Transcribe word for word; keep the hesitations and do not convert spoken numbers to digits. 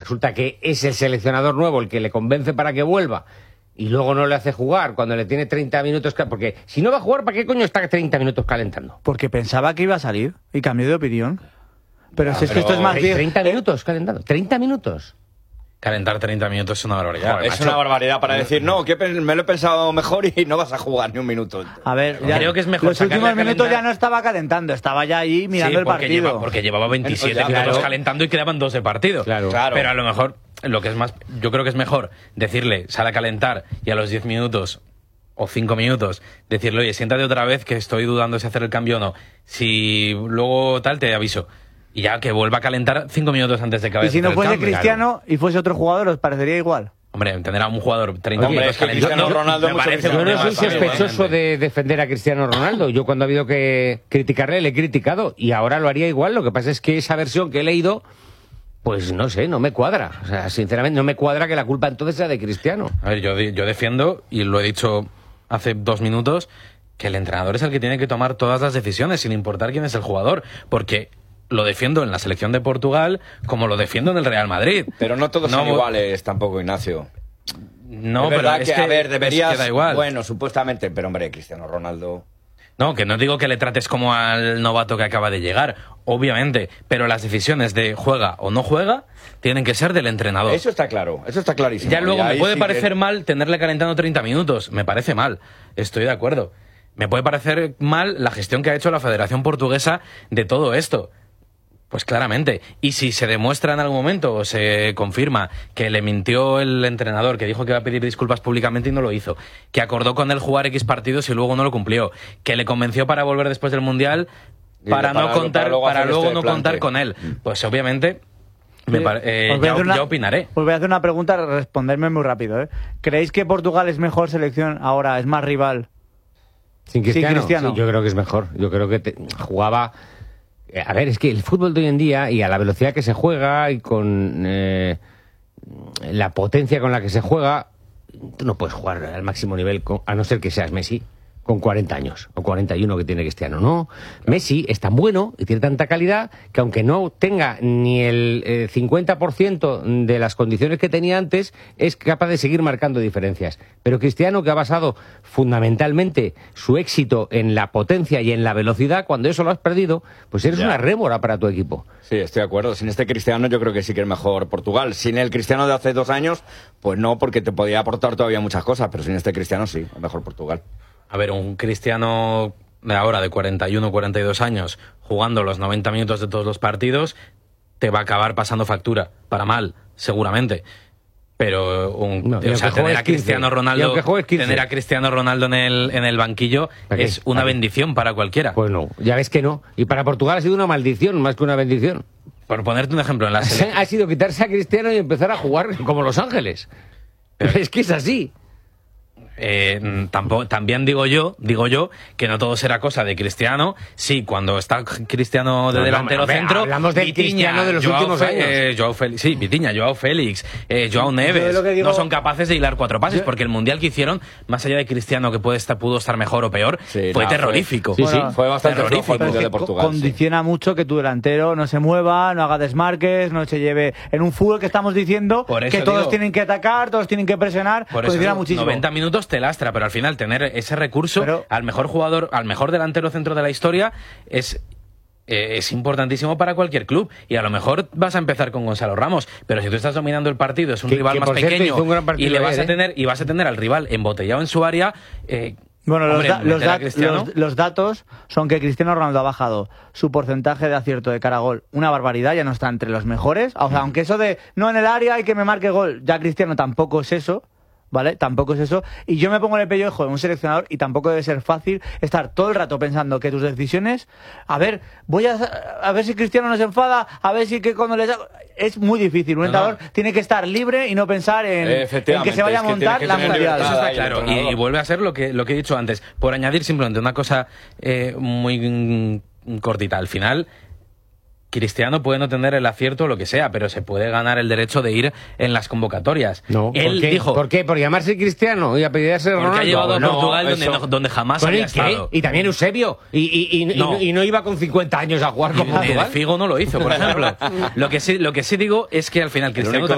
resulta que es el seleccionador nuevo el que le convence para que vuelva y luego no le hace jugar cuando le tiene treinta minutos... Porque si no va a jugar, ¿para qué coño está treinta minutos calentando? Porque pensaba que iba a salir y cambió de opinión. Pero no, si es pero que esto es más bien... treinta minutos calentando, treinta minutos. Calentar treinta minutos es una barbaridad. Joder, es una barbaridad para decir, no, que me lo he pensado mejor y no vas a jugar ni un minuto. A ver, ya, creo que es mejor. Los últimos minutos ya no estaba calentando, estaba ya ahí mirando sí, el porque partido. Lleva, porque llevaba veintisiete ya, minutos claro. calentando y quedaban dos de partido. Claro. Claro. Pero a lo mejor, lo que es más, yo creo que es mejor decirle, sale a calentar y a los diez minutos o cinco minutos, decirle, oye, siéntate otra vez que estoy dudando si hacer el cambio o no. Si luego tal, te aviso. Y ya que vuelva a calentar cinco minutos antes de que vaya Y si a no hacer el fuese cambio, Cristiano claro. y fuese otro jugador, ¿os parecería igual? Hombre, tener a un jugador treinta Hombre, minutos es que calentando... Cristiano Ronaldo me mucho parece Cristiano Yo no soy Ronaldo, sospechoso de defender a Cristiano Ronaldo. Yo cuando ha habido que criticarle, le he criticado. Y ahora lo haría igual. Lo que pasa es que esa versión que he leído, pues no sé, no me cuadra. O sea, sinceramente, no me cuadra que la culpa entonces sea de Cristiano. A ver, yo, yo defiendo, y lo he dicho hace dos minutos, que el entrenador es el que tiene que tomar todas las decisiones, sin importar quién es el jugador. Porque... lo defiendo en la selección de Portugal como lo defiendo en el Real Madrid. Pero no todos no, son iguales tampoco, Ignacio. No, es pero verdad es que, que, a ver, deberías... es que da igual. Bueno, supuestamente, pero hombre, Cristiano Ronaldo... No, que no digo que le trates como al novato que acaba de llegar, obviamente, pero las decisiones de juega o no juega tienen que ser del entrenador. Eso está claro, eso está clarísimo. Ya luego y me puede sí parecer que... mal tenerle calentando treinta minutos, me parece mal, estoy de acuerdo. Me puede parecer mal la gestión que ha hecho la Federación Portuguesa de todo esto. Pues claramente. Y si se demuestra en algún momento o se confirma que le mintió el entrenador, que dijo que iba a pedir disculpas públicamente y no lo hizo, que acordó con él jugar X partidos y luego no lo cumplió, que le convenció para volver después del Mundial para, para no contar, para luego, para luego este no plante. contar con él, pues obviamente me pare, eh, ya, una, ya opinaré. Os voy a hacer una pregunta, responderme muy rápido. ¿eh? ¿Creéis que Portugal es mejor selección ahora, es más rival? Sin Cristiano, Sin Cristiano. Sí, yo creo que es mejor. Yo creo que te, jugaba... A ver, es que el fútbol de hoy en día, y a la velocidad que se juega, y con eh, la potencia con la que se juega, tú no puedes jugar al máximo nivel, con, a no ser que seas Messi, con cuarenta años, o cuarenta y uno que tiene Cristiano. No, Messi es tan bueno y tiene tanta calidad que aunque no tenga ni el eh, cincuenta por ciento de las condiciones que tenía antes, es capaz de seguir marcando diferencias. Pero Cristiano, que ha basado fundamentalmente su éxito en la potencia y en la velocidad, cuando eso lo has perdido, pues eres ya. una rémora para tu equipo. Sí, estoy de acuerdo. Sin este Cristiano yo creo que sí que es mejor Portugal. Sin el Cristiano de hace dos años, pues no, porque te podía aportar todavía muchas cosas, pero sin este Cristiano sí, es mejor Portugal. A ver, un Cristiano de ahora de cuarenta y uno, cuarenta y dos años jugando los noventa minutos de todos los partidos te va a acabar pasando factura, para mal, seguramente. Pero un, no, o sea, tener a Cristiano Ronaldo, tener a Cristiano Ronaldo en el en el banquillo es una bendición para cualquiera. Pues no, ya ves que no. Y para Portugal ha sido una maldición más que una bendición. Por ponerte un ejemplo en la selección. Ha sido quitarse a Cristiano y empezar a jugar como Los Ángeles. Pero es que es así. Eh, tampoco, también digo yo, digo yo, que no todo será cosa de Cristiano. Sí, cuando está Cristiano de no, delantero no, centro, hablamos del Vitinha, Cristiano de los Joao últimos Fe, años. Eh, Joao Félix, sí, Vitinha, Joao Félix, eh, Joao Neves, digo, no son capaces de hilar cuatro pases, yo, porque el mundial que hicieron, más allá de Cristiano, que puede estar, pudo estar mejor o peor, sí, fue no, terrorífico. Fue, sí, bueno, sí, fue bastante terrorífico. el mundial de Portugal. Condiciona sí. mucho que tu delantero no se mueva, no haga desmarques, no se lleve en un fútbol que estamos diciendo que todos digo, tienen que atacar, todos tienen que presionar, por condiciona eso muchísimo. noventa minutos te lastra, pero al final tener ese recurso pero, al mejor jugador, al mejor delantero centro de la historia es eh, es importantísimo para cualquier club, y a lo mejor vas a empezar con Gonzalo Ramos, pero si tú estás dominando el partido, es un que, rival que más pequeño y le vas ayer, a tener y vas a tener al rival embotellado en su área. Eh, Bueno, los, hombre, da los, da Cristiano... los, los datos son que Cristiano Ronaldo ha bajado su porcentaje de acierto de cara a gol una barbaridad, ya no está entre los mejores. O sea, aunque eso de no en el área hay que me marque gol, ya Cristiano tampoco es eso. ¿Vale? Tampoco es eso. Y yo me pongo en el pellejo de un seleccionador y tampoco debe ser fácil estar todo el rato pensando que tus decisiones, a ver, voy a, a ver si Cristiano no se enfada, a ver si que cuando le... Es muy difícil. Un entrenador no, no. tiene que estar libre y no pensar en, en que se vaya a montar la mundial. Eso está claro. Y, y vuelve a ser lo que, lo que he dicho antes. Por añadir simplemente una cosa eh, muy cortita. Al final... Cristiano puede no tener el acierto o lo que sea, pero se puede ganar el derecho de ir en las convocatorias. No, Él ¿por qué? dijo... ¿Por qué? ¿Por llamarse Cristiano y apellidarse Ronaldo? Porque ha llevado a no, Portugal donde, no, donde jamás había estado. Y también Eusebio. Y, y, y, no. y, y no iba con cincuenta años a jugar con Portugal. Figo no lo hizo, por ejemplo. Lo que sí, lo que sí digo es que al final Cristiano...